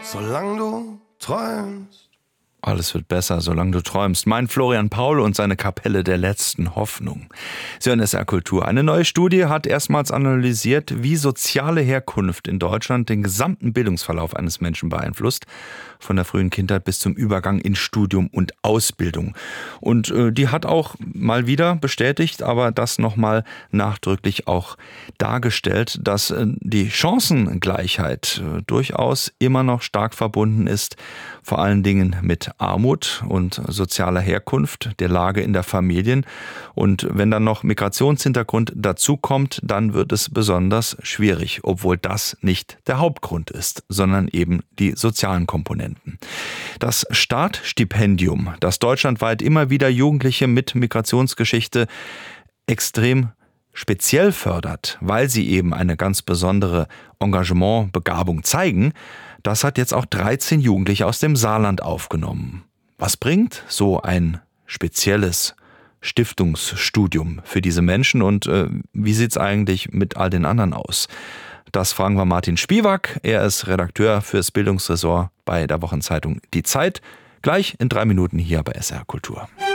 solange du träumst. Alles wird besser, solange du träumst. Mein Florian Paul und seine Kapelle der letzten Hoffnung. Sie hören SR Kultur. Eine neue Studie hat erstmals analysiert, wie soziale Herkunft in Deutschland den gesamten Bildungsverlauf eines Menschen beeinflusst. Von der frühen Kindheit bis zum Übergang in Studium und Ausbildung. Und die hat auch mal wieder bestätigt, aber das nochmal nachdrücklich auch dargestellt, dass die Chancengleichheit durchaus immer noch stark verbunden ist, vor allen Dingen mit Armut und sozialer Herkunft, der Lage in der Familien. Und wenn dann noch Migrationshintergrund dazukommt, dann wird es besonders schwierig, obwohl das nicht der Hauptgrund ist, sondern eben die sozialen Komponenten. Das Startstipendium, das deutschlandweit immer wieder Jugendliche mit Migrationsgeschichte extrem speziell fördert, weil sie eben eine ganz besondere Engagementbegabung zeigen, das hat jetzt auch 13 Jugendliche aus dem Saarland aufgenommen. Was bringt so ein spezielles Stiftungsstudium für diese Menschen und wie sieht es eigentlich mit all den anderen aus? Das fragen wir Martin Spiewak. Er ist Redakteur fürs Bildungsressort bei der Wochenzeitung Die Zeit. Gleich in 3 Minuten hier bei SR Kultur.